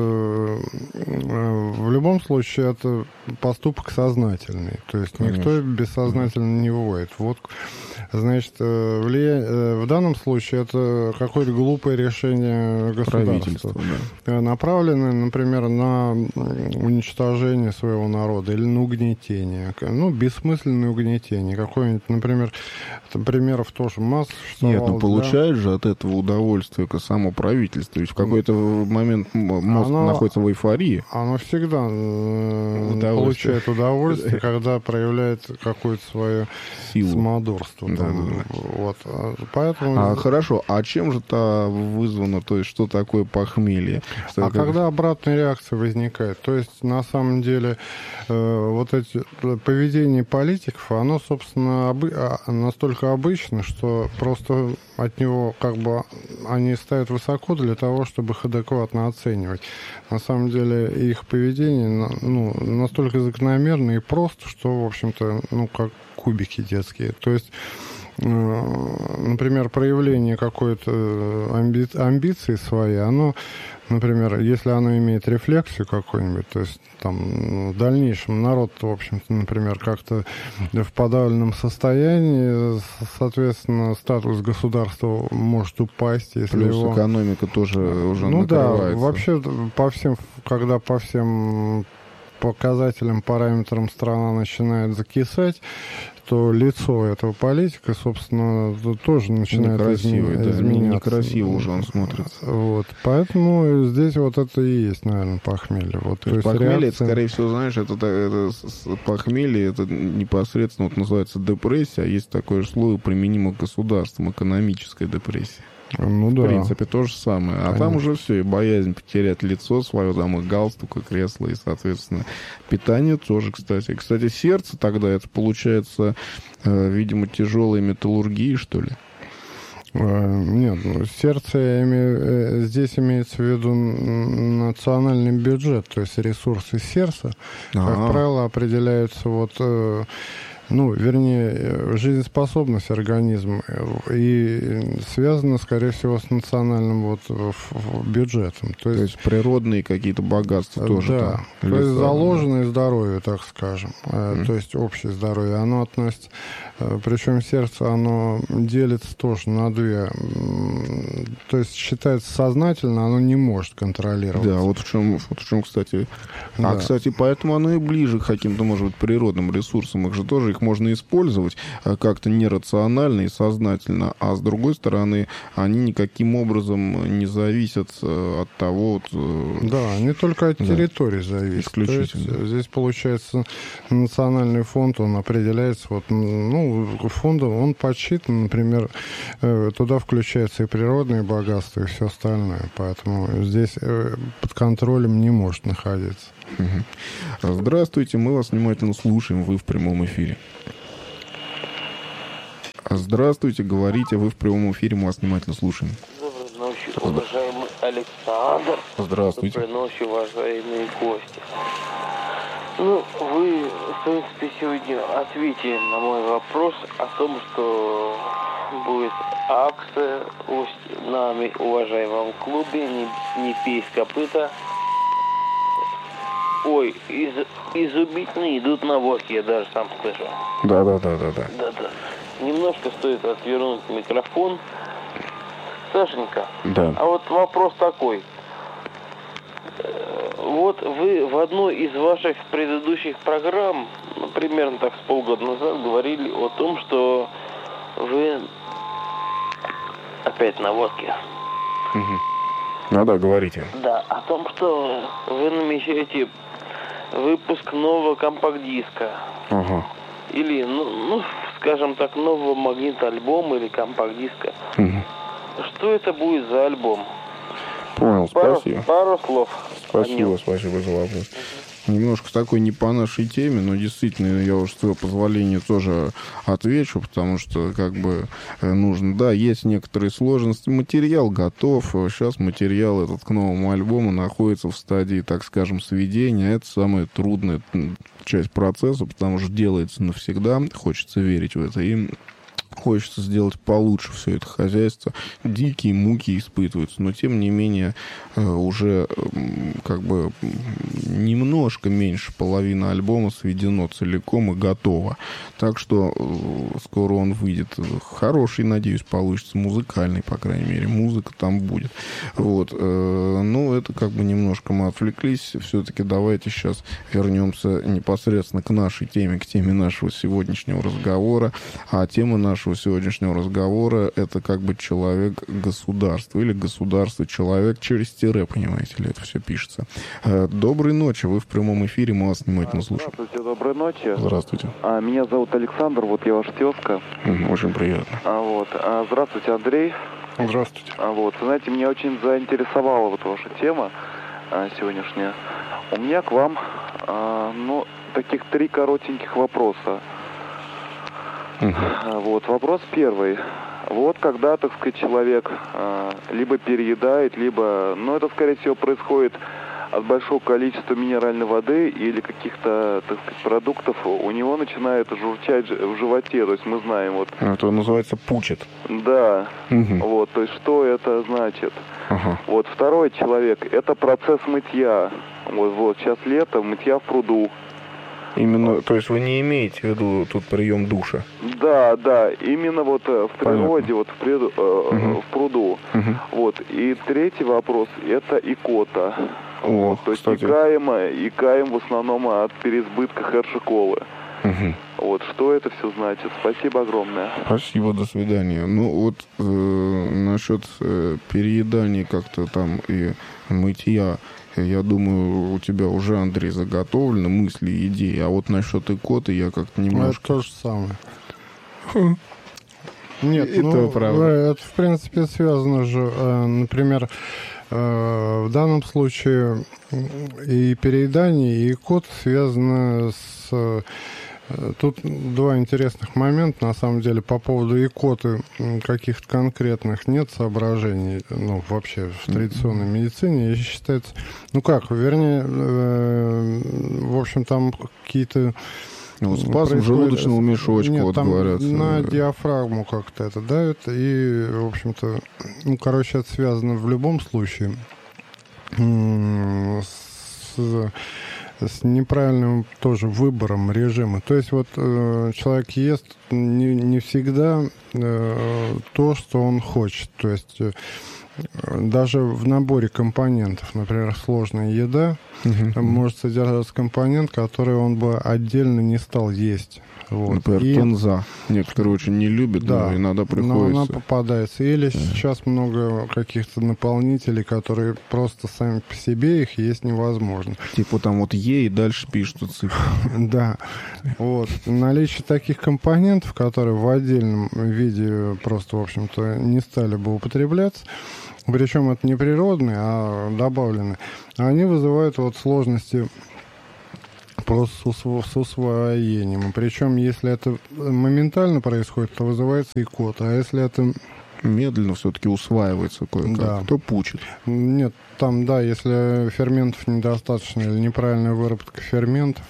B: в любом случае это поступок сознательный. То есть никто Конечно. бессознательно не выводит. Вот, значит, влия... в данном случае это какое-то глупое решение государства, да. направленное, например, на уничтожение своего народа или на угнетение. Ну, бессмысленное угнетение. Какое-нибудь, например, примеров тоже масса.
A: Нет, ну получает да? же от этого удовольствие само правительство. Ведь в какой-то момент мозг оно, находится в эйфории.
B: Оно всегда удовольствие. получает удовольствие, когда проявляет какое-то свое
A: силу.
B: Самодурство.
A: Да,
B: там,
A: да, да.
B: Вот. Поэтому...
A: А, хорошо, а чем же это вызвано, то есть что такое похмелье? Что
B: а как... когда обратная реакция возникает, то есть на самом деле э, вот эти поведение политиков, оно, собственно, обы... настолько обычно, что просто от него как бы они ставят высоко для того, чтобы их адекватно оценивать. На самом деле их поведение ну, настолько закономерно и просто, что, в общем-то, ну, как кубики детские. То есть, например, проявление какой-то амби... амбиции своей, оно, например, если оно имеет рефлексию какую-нибудь, то есть там в дальнейшем народ, в общем-то, например, как-то в подавленном состоянии, соответственно, статус государства может упасть, если
A: Плюс
B: его...
A: экономика тоже уже
B: ну
A: накрывается.
B: Да, вообще по всем, когда по всем показателям, параметрам страна начинает закисать, то лицо этого политика, собственно, тоже начинает
A: некрасивый,
B: изме-
A: да,
B: изменяться.
A: Некрасиво уже он смотрится.
B: Вот. Поэтому здесь вот это и есть, наверное, похмелье. Вот,
A: то, то есть похмелье, реакция... это, скорее всего, знаешь, это, это похмелье, это непосредственно вот, называется депрессия, а есть такое же слово применимо к государствам, экономическая депрессия.
B: Ну да.
A: В принципе, то же самое. А Конечно. Там уже все, и боязнь потерять лицо свое, там и галстук, и кресло, и, соответственно, питание тоже, кстати. Кстати, сердце тогда, это получается, э, видимо, тяжелая металлургия, что ли?
B: Нет, ну, сердце я имею, здесь имеется в виду национальный бюджет, то есть ресурсы сердца, А-а-а. как правило, определяются вот, ну, вернее, жизнеспособность организма и связана, скорее всего, с национальным вот бюджетом. То есть,
A: то есть природные какие-то богатства тоже.
B: Да,
A: там,
B: то есть
A: леса,
B: заложенное да. здоровье, так скажем, mm. то есть общее здоровье, оно относится, причем сердце, оно делится тоже на две, то есть считается сознательно, оно не может контролировать.
A: Да, вот в чем, вот в чем, кстати,
B: да.
A: а, кстати, поэтому оно и ближе к каким-то, может быть, природным ресурсам, их же тоже, их можно использовать как-то нерационально и сознательно, а с другой стороны, они никаким образом не зависят от того... Вот,
B: да, не только от территории да. зависит.
A: Исключительно.
B: То есть, здесь, получается, национальный фонд, он определяется, вот, ну, фондом, он подсчитан, например, туда включается и природные богатства, и все остальное, поэтому здесь под контролем не может находиться.
A: Угу. Здравствуйте, мы вас внимательно слушаем, вы в прямом эфире. Здравствуйте, говорите, вы в прямом эфире, мы вас внимательно слушаем.
G: Доброй ночи, уважаемый Александр.
A: Здравствуйте.
G: Доброй ночи, уважаемые гости. Ну, вы, в принципе, сегодня ответили на мой вопрос о том, что будет акция в нами, уважаемом клубе «Не, не пей с копыта». Ой, из, изумительно идут на водке, я даже сам слышу.
A: Да, да, да, да, да.
G: Да, да. Немножко стоит отвернуть микрофон. Сашенька,
A: да.
G: А вот вопрос такой. Вот вы в одной из ваших предыдущих программ, ну, примерно так с полгода назад, говорили о том, что вы опять на водке.
A: Угу. Ну да, говорите.
G: Да, о том, что вы намечаете выпуск нового компакт-диска.
A: Ага.
G: Или, ну, ну, скажем так, нового магнит-альбома или компакт-диска.
A: Угу.
G: Что это будет за альбом?
A: Понял,
G: пару,
A: спасибо.
G: Пару слов.
A: Спасибо, спасибо за вопрос. Немножко такой не по нашей теме, но действительно я уж с твоего позволения тоже отвечу, потому что как бы нужно... Да, есть некоторые сложности. Материал готов. Сейчас материал этот к новому альбому находится в стадии, так скажем, сведения. Это самая трудная часть процесса, потому что делается навсегда. Хочется верить в это. И хочется сделать получше все это хозяйство. Дикие муки испытываются, но тем не менее уже как бы немножко меньше половины альбома сведено целиком и готово. Так что скоро он выйдет. Хороший, надеюсь, получится. Музыкальный, по крайней мере. Музыка там будет. Вот. Ну, это как бы немножко мы отвлеклись. Все-таки давайте сейчас вернемся непосредственно к нашей теме, к теме нашего сегодняшнего разговора. А тема нашего сегодняшнего разговора — это как бы человек-государство или государство-человек через тире, понимаете ли, это все пишется. Доброй ночи, вы в прямом эфире, мы вас внимательно слушаем.
H: Здравствуйте, доброй ночи.
A: Здравствуйте.
H: А, меня зовут Александр, вот я ваш тезка.
A: Очень приятно.
H: А, вот. А, здравствуйте, Андрей.
B: Здравствуйте.
H: А, вот. Знаете, меня очень заинтересовала вот ваша тема а, сегодняшняя. У меня к вам, а, ну, таких три коротеньких вопроса. Uh-huh. Вот, вопрос первый. Вот когда, так сказать, человек э, либо переедает, либо, ну, это, скорее всего, происходит от большого количества минеральной воды или каких-то, так сказать, продуктов, у него начинает журчать в животе, то есть мы знаем, вот.
A: Это называется пучит.
H: Да, uh-huh. Вот, то есть что это значит? Uh-huh. Вот, второй человек, это процесс мытья. Вот, вот, сейчас лето, мытья в пруду.
A: Именно, то есть вы не имеете в виду тут прием душа?
H: Да, да, именно вот в природе, вот в, природу, uh-huh. в пруду. Uh-huh. Вот. И третий вопрос, это икота.
A: О,
H: вот, то есть икаем, икаем в основном от переизбытка хершиколы. Uh-huh. Вот, что это все значит? Спасибо огромное.
A: Спасибо, до свидания. Ну вот э, насчет э, переедания как-то там и мытья, я думаю, у тебя уже, Андрей, заготовлены мысли и идеи. А вот насчет икоты я как-то немножко...
B: Это то же самое. Нет,
A: это
B: ну,
A: правда.
B: Это, в принципе, связано же, например, в данном случае и переедание, и икота связано с Тут два интересных момента, на самом деле, по поводу икоты каких-то конкретных нет соображений, ну, вообще в традиционной медицине, я считается, ну как, вернее, э, в общем, там какие-то...
A: Вот спазм желудочного мешочка,
B: Нет,
A: вот
B: там
A: говорят.
B: На диафрагму как-то это давит, и, в общем-то, ну, короче, это связано в любом случае с... с неправильным тоже выбором режима. То есть вот э, человек ест не, не всегда э, то, что он хочет. То есть э, даже в наборе компонентов, например, сложная еда, uh-huh. может содержаться компонент, который он бы отдельно не стал есть. Вот.
A: Например,
B: и...
A: кинза. Некоторые очень не любят, да, но иногда приходится.
B: Но она попадается. Или сейчас много каких-то наполнителей, которые просто сами по себе их есть невозможно.
A: Типа там вот Е и дальше пишут цифры.
B: Да. Вот. Наличие таких компонентов, которые в отдельном виде просто, в общем-то, не стали бы употребляться, причем это не природные, а добавленные, они вызывают вот сложности просто с усвоением. Причем, если это моментально происходит, то вызывается икота. А если это...
A: Медленно все-таки усваивается кое-как,
B: да.
A: то пучит.
B: Нет, там, да, если ферментов недостаточно или неправильная выработка ферментов,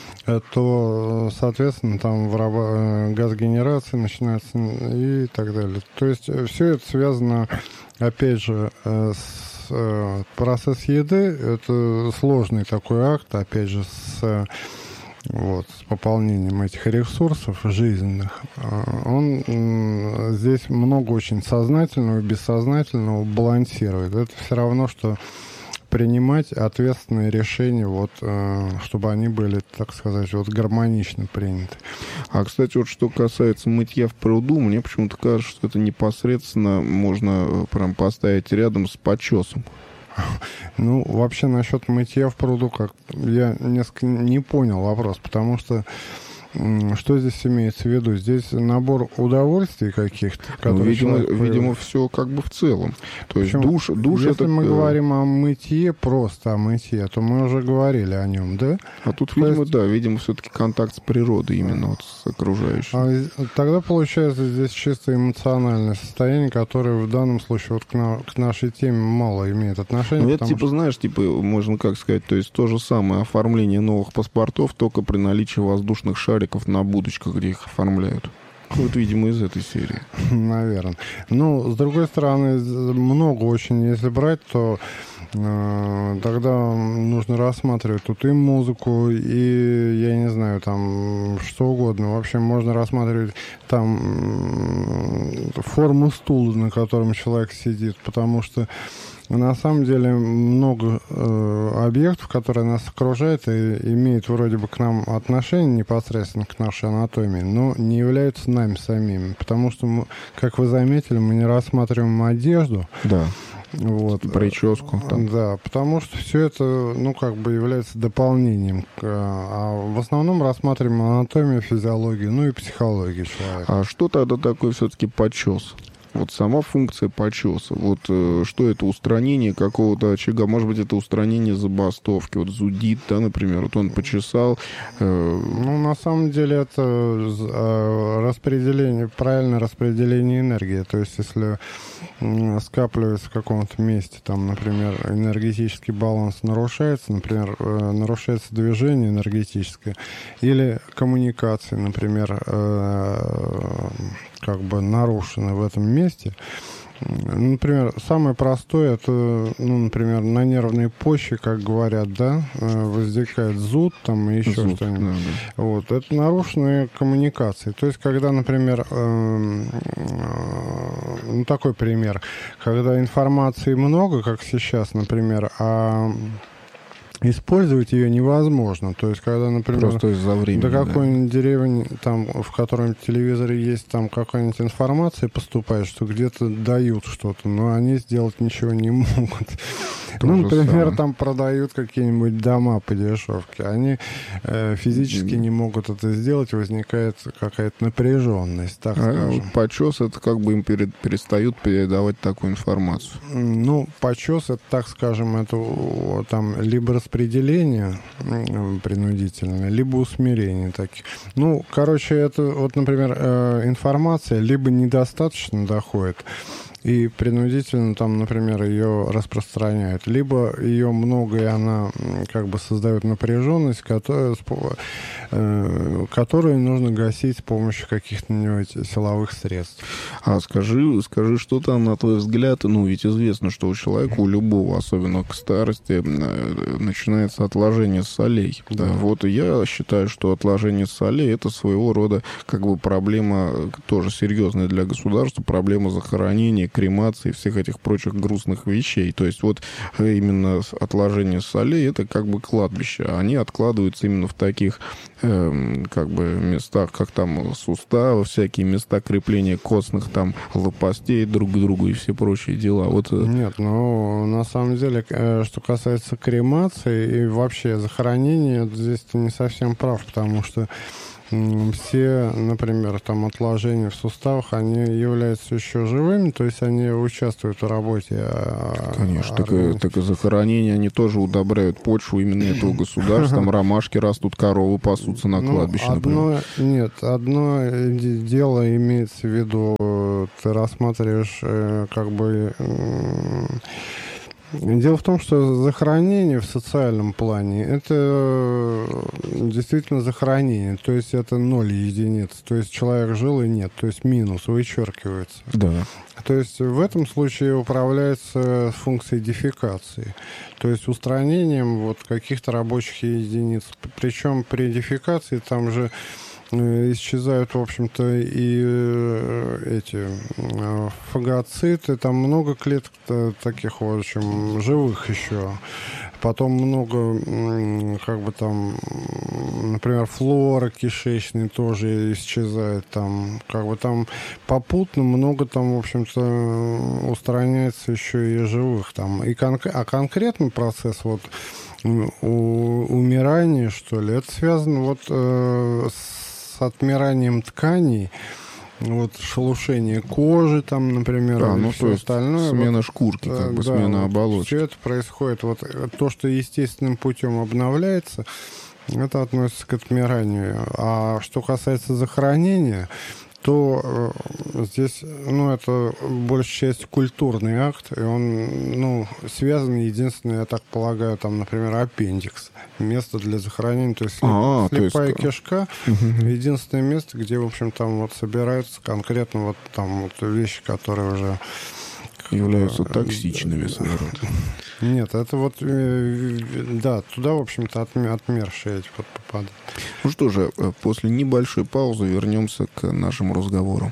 B: то, соответственно, там выраб... газгенерация начинается и так далее. То есть все это связано, опять же, с процесс еды. Это сложный такой акт, опять же, с, вот, с пополнением этих ресурсов жизненных. Он здесь много очень сознательного и бессознательного балансирует. Это все равно, что принимать ответственные решения, вот, чтобы они были, так сказать, вот, гармонично приняты.
A: А, кстати, вот что касается мытья в пруду, мне почему-то кажется, что это непосредственно можно прям поставить рядом с почесом.
B: Ну, вообще, насчет мытья в пруду, как я несколько не понял вопрос, потому что что здесь имеется в виду? Здесь набор удовольствий каких-то,
A: ну, видимо,
B: человек...
A: видимо, все как бы в целом. То есть
B: Причем,
A: душ, душ
B: если
A: это...
B: мы говорим о мытье, просто о мытье, то мы уже говорили о нем, да?
A: А тут,
B: то
A: видимо,
B: есть...
A: да, видимо, все-таки контакт с природой именно, вот, с окружающей.
B: А, тогда получается здесь чисто эмоциональное состояние, которое в данном случае вот к, на, к нашей теме мало имеет отношения.
A: Ну, это, типа, что... знаешь, типа, можно как сказать, то есть то же самое оформление новых паспортов, только при наличии воздушных шариков на будочках, где их оформляют. Вот, видимо, из этой серии.
B: Наверное. Ну, с другой стороны, много очень, если брать, то э, тогда нужно рассматривать тут и музыку, и, я не знаю, там, что угодно. Вообще можно рассматривать там форму стула, на котором человек сидит, потому что на самом деле много э, объектов, которые нас окружают и имеют вроде бы к нам отношение непосредственно к нашей анатомии, но не являются нами самими. Потому что, мы, как вы заметили, мы не рассматриваем одежду.
A: Да.
B: Вот.
A: Прическу. Там.
B: Да, потому что все это, ну, как бы является дополнением. К, а в основном рассматриваем анатомию, физиологию, ну и психологию человека.
A: А что тогда такое все-таки почес? Вот сама функция почеса. Вот э, что это? Устранение какого-то очага. Может быть, это устранение забастовки. Вот зудит, да, например. Вот он почесал. Э...
B: Ну, на самом деле, это э, распределение, правильное распределение энергии. То есть, если э, скапливается в каком-то месте, там, например, энергетический баланс нарушается, например, э, нарушается движение энергетическое, или коммуникации, например, э, как бы нарушены в этом месте. Например, самое простое, это, ну, например, на нервной почве, как говорят, да, возникает зуд там и еще зуд, что-нибудь. Да, да. Вот. Это нарушенные коммуникации. То есть, когда, например, э, э, ну, такой пример, когда информации много, как сейчас, например, а использовать ее невозможно. То есть, когда, например,
A: просто из-за времени,
B: до
A: да.
B: какой-нибудь деревни, там, в котором телевизоре есть там какая-нибудь информация поступает, что где-то дают что-то, но они сделать ничего не могут. То ну, например, самое. Там продают какие-нибудь дома по дешевке. Они э, физически не могут это сделать, возникает какая-то напряженность, так
A: а,
B: скажем.
A: Вот почес, это как бы им перед, перестают передавать такую информацию.
B: Ну, почес, это, так скажем, это там либо распределение принудительное, либо усмирение таких. Ну, короче, это вот, например, информация либо недостаточно доходит, и принудительно там, например, ее распространяют, либо ее много, и она как бы создает напряженность, которая, э, которую нужно гасить с помощью каких-нибудь силовых средств.
A: А скажи, скажи, что там, на твой взгляд, ну, ведь известно, что у человека, у любого, особенно к старости, начинается отложение солей. Да. Вот и я считаю, что отложение солей — это своего рода как бы проблема тоже серьезная для государства, проблема захоронения, кремации, всех этих прочих грустных вещей. То есть вот именно отложение солей — это как бы кладбище. Они откладываются именно в таких э, как бы местах, как там суставы, всякие места крепления костных там лопастей друг к другу и все прочие дела. Вот...
B: Нет, ну, на самом деле, что касается кремации и вообще захоронения, здесь ты не совсем прав, потому что все, например, там отложения в суставах, они являются еще живыми, то есть они участвуют в работе.
A: Конечно, так и, так и захоронения, они тоже удобряют почву именно этого государства. Там ромашки растут, коровы пасутся на кладбище,
B: ну, одно,
A: например.
B: Нет, одно дело имеется в виду, ты рассматриваешь как бы... Дело в том, что захоронение в социальном плане — это действительно захоронение, то есть это ноль единиц, то есть человек жил и нет, то есть минус вычеркивается.
A: Да.
B: То есть в этом случае управляется функцией дефекации, то есть устранением вот каких-то рабочих единиц. Причем при дефекации там же исчезают, в общем-то, и эти фагоциты, там много клеток таких, в общем, живых еще. Потом много, как бы там, например, флора кишечной тоже исчезает там. Как бы там попутно много там, в общем-то, устраняется еще и живых там. И кон- а конкретный процесс вот у- умирания, что ли, это связано вот э, с с отмиранием тканей, вот шелушение кожи там, например,
A: а, ну,
B: все
A: то есть
B: остальное.
A: Смена
B: вот,
A: шкурки, как бы,
B: да,
A: смена
B: вот
A: оболочки.
B: Все это происходит. Вот то, что естественным путем обновляется, это относится к отмиранию. А что касается захоронения, то э, здесь, ну, это большая часть культурный акт, и он, ну, связан единственное, я так полагаю, там, например, аппендикс, место для захоронения, то есть
A: а,
B: слепая
A: то есть...
B: кишка, угу. Единственное место, где, в общем, там вот собираются конкретно вот там вот вещи, которые уже
A: являются токсичными своего рода.
B: Нет, это вот, да, туда, в общем-то, отмершие эти вот попадают.
A: Ну что же, после небольшой паузы вернемся к нашему разговору.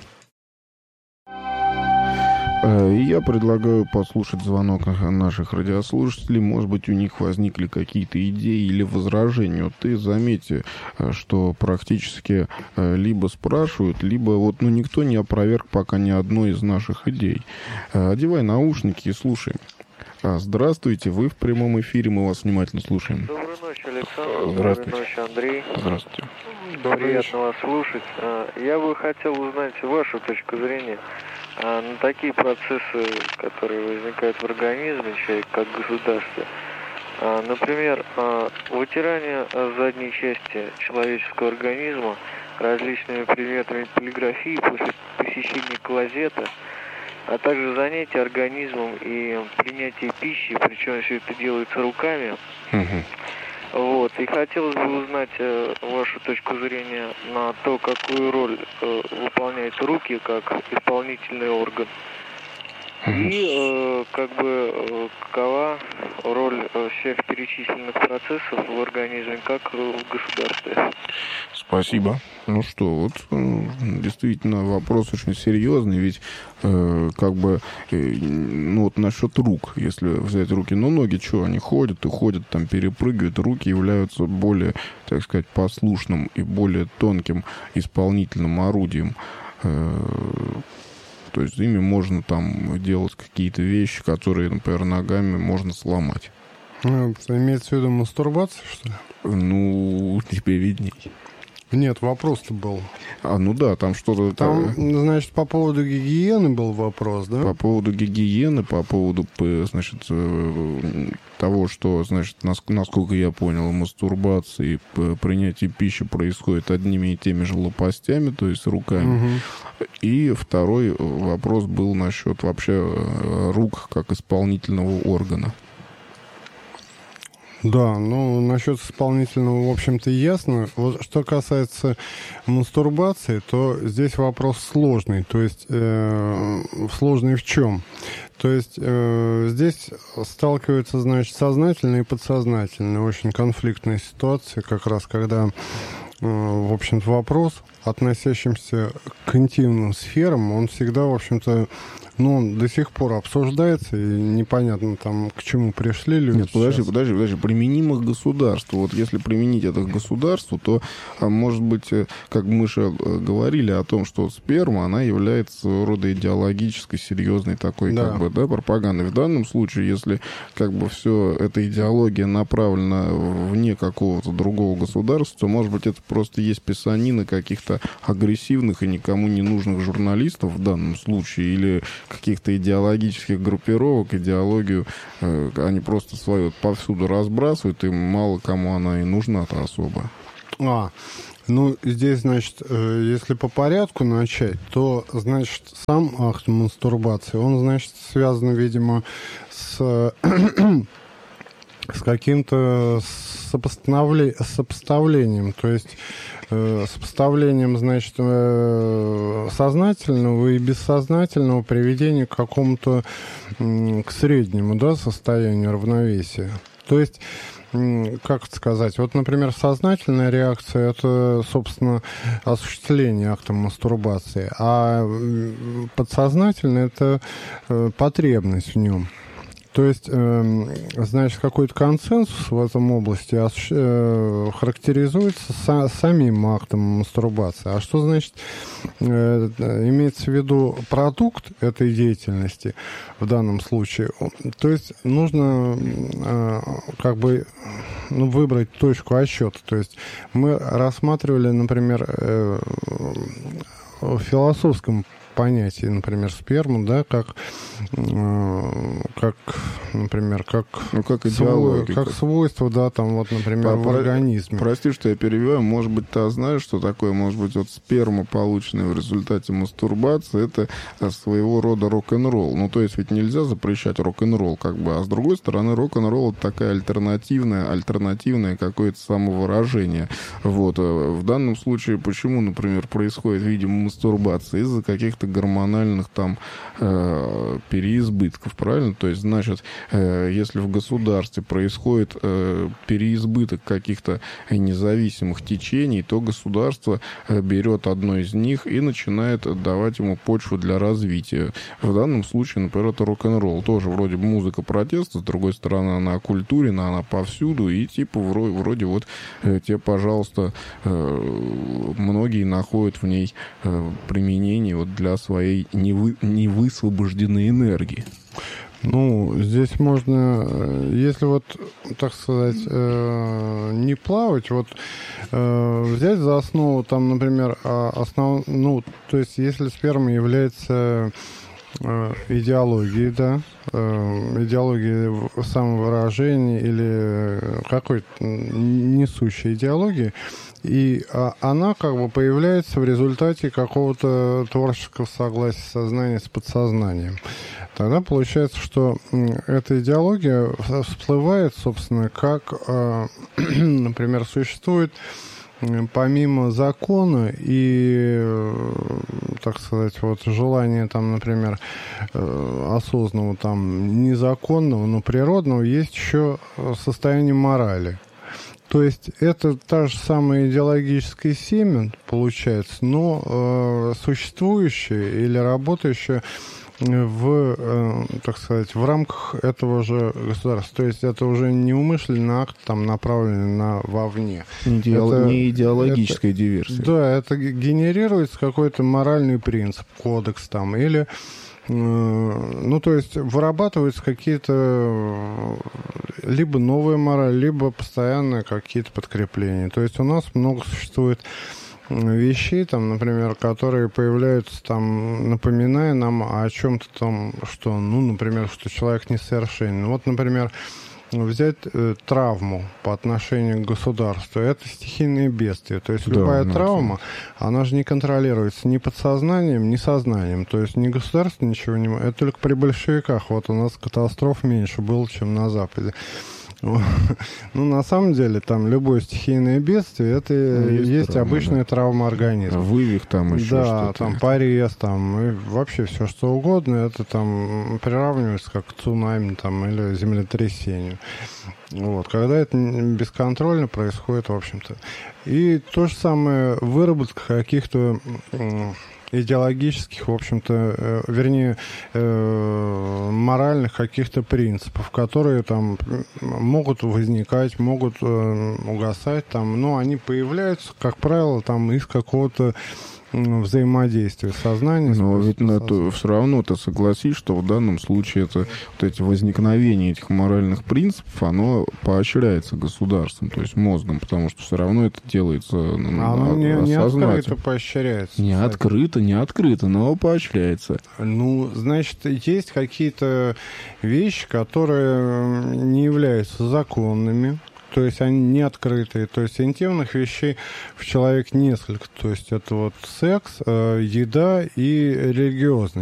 A: И я предлагаю послушать звонок наших радиослушателей. Может быть, у них возникли какие-то идеи или возражения. Вот ты заметьте, что практически либо спрашивают, либо вот, ну, никто не опроверг пока ни одной из наших идей. Одевай наушники и слушаем. Здравствуйте, вы в прямом эфире, мы вас внимательно слушаем.
E: Доброй ночи, Александр.
A: Здравствуйте.
E: Доброй ночи, Андрей.
A: Здравствуйте.
E: Приятно вас слушать. Я бы хотел узнать вашу точку зрения на такие процессы, которые возникают в организме человека, как государство. Например, вытирание задней части человеческого организма различными предметами полиграфии после посещения клозета, а также занятие организмом и принятие пищи, причем все это делается руками.
A: Угу.
E: Вот. И хотелось бы узнать э, вашу точку зрения на то, какую роль э, выполняют руки как исполнительный орган. И э, как бы э, какова роль э, всех перечисленных процессов в организме, как в государстве.
A: Спасибо. Ну что, вот действительно вопрос очень серьезный, ведь э, как бы, э, ну вот насчет рук, если взять руки, ну ноги, что, они ходят и ходят, там перепрыгивают, руки являются более, так сказать, послушным и более тонким исполнительным орудием. Э, то есть ими можно там делать какие-то вещи, которые, например, ногами можно сломать.
B: Ну, имеется в виду мастурбация, что ли?
A: Ну, тебе видней.
B: Нет, вопрос-то был.
A: А, ну да, там что-то...
B: Там, значит, по поводу гигиены был вопрос, да?
A: По поводу гигиены, по поводу, значит, того, что, значит, насколько я понял, мастурбация и принятие пищи происходит одними и теми же лопастями, то есть руками. Угу. И второй вопрос был насчет вообще рук как исполнительного органа.
B: Да, ну, насчет исполнительного, в общем-то, ясно. Вот что касается мастурбации, то здесь вопрос сложный. То есть, э, сложный в чем? То есть, э, здесь сталкиваются, значит, сознательные и подсознательные. Очень конфликтная ситуация, как раз когда, э, в общем-то, вопрос, относящимся к интимным сферам, он всегда, в общем-то, ну, он до сих пор обсуждается, и непонятно там, к чему пришли люди.
A: Нет, подожди, сейчас. подожди, подожди. Применимо к государству. Вот если применить это к государству, то, может быть, как мы же говорили о том, что сперма, она является своего рода идеологической, серьезной такой, да. как бы, да, пропагандой. В данном случае, если, как бы, все эта идеология направлена вне какого-то другого государства, то, может быть, это просто есть писанина каких-то агрессивных и никому не нужных журналистов в данном случае, или каких-то идеологических группировок, идеологию, э, они просто свою повсюду разбрасывают, и мало кому она и нужна-то особо.
B: А, ну, здесь, значит, э, если по порядку начать, то, значит, сам акт мастурбации, он, значит, связан, видимо, с... с каким-то сопоставле... сопоставлением, то есть э, сопоставлением, значит, э, сознательного и бессознательного приведения к какому-то, э, к среднему, да, состоянию равновесия. То есть, э, как это сказать, вот, например, сознательная реакция – это, собственно, осуществление акта мастурбации, а подсознательная – это э, потребность в нем. То есть, э, значит, какой-то консенсус в этом области э, характеризуется са- самим актом мастурбации. А что значит, э, имеется в виду продукт этой деятельности в данном случае? То есть нужно э, как бы ну, выбрать точку отсчета. То есть мы рассматривали, например, э, в философском понятии, например, сперму, да, как, э, как например, как,
A: ну, как,
B: свой, как свойство, да, там, вот, например, По, в организме.
A: Прости, что я перебиваю, может быть, ты знаешь, что такое, может быть, вот сперма, полученная в результате мастурбации, это своего рода рок-н-ролл. Ну, то есть ведь нельзя запрещать рок-н-ролл, как бы, а с другой стороны, рок-н-ролл — это такая альтернативная, альтернативное какое-то самовыражение. Вот. В данном случае, почему, например, происходит, видимо, мастурбация? Из-за каких-то гормональных там э, переизбытков, правильно? То есть, значит, э, если в государстве происходит э, переизбыток каких-то независимых течений, то государство э, берет одно из них и начинает давать ему почву для развития. В данном случае, например, это рок-н-ролл. Тоже вроде музыка протеста, с другой стороны, она оккультурена, она повсюду, и типа вроде, вроде вот э, тебе, пожалуйста, э, многие находят в ней э, применение вот для своей невы, невысвобожденной энергии.
B: Ну, здесь можно, если вот, так сказать, э, не плавать, вот э, взять за основу, там, например, основ, ну, то есть, если сперма является э, идеологией, да, э, идеологией самовыражения или какой-то несущей идеологии, и а, она как бы появляется в результате какого-то творческого согласия сознания с подсознанием. Тогда получается, что эта идеология всплывает, собственно, как, э, например, существует помимо закона и, так сказать, вот желания там, например, осознанного, там, незаконного, но природного, есть еще состояние морали. То есть это та же самая идеологическая семя, получается, но э, существующая или работающая в, э, так сказать, в рамках этого же государства. То есть это уже не умышленный акт, там, направленный на вовне.
A: Идеол...
B: Это,
A: не идеологическая
B: это,
A: диверсия.
B: Да, это генерируется какой-то моральный принцип, кодекс там, или ну, то есть вырабатываются какие-то либо новые морали, либо постоянные какие-то подкрепления. То есть у нас много существует вещей, там, например, которые появляются, там, напоминая нам о чем-то там, что, ну, например, что человек несовершенен. Вот, например, взять э, травму по отношению к государству, это стихийные бедствия. То есть
A: Да,
B: любая
A: ну,
B: травма, она же не контролируется ни подсознанием, ни сознанием. То есть ни государство ничего не... Это только при большевиках. Вот у нас катастроф меньше было, чем на Западе. Ну, на самом деле, там любое стихийное бедствие, это ну, есть, есть травма, обычная да. травма организма.
A: Вывих там еще
B: да,
A: что-то.
B: Да, там порез, там, и вообще все что угодно, это там приравнивается как к цунами там, или землетрясению. Вот, когда это бесконтрольно происходит, в общем-то. И то же самое выработка каких-то идеологических, в общем-то, э, вернее, э, моральных каких-то принципов, которые там могут возникать, могут э, угасать, там, но они появляются, как правило, там из какого-то взаимодействия сознания.
A: Но ведь на то, все равно ты согласись, что в данном случае это вот эти возникновение этих моральных принципов, оно поощряется государством, то есть мозгом, потому что все равно это делается
B: оно не, не открыто поощряется.
A: Не кстати. открыто, не открыто, но поощряется.
B: Ну, значит, есть какие-то вещи, которые не являются законными. То есть они не открытые. То есть интимных вещей в человеке несколько. То есть это вот секс, еда и религиозность.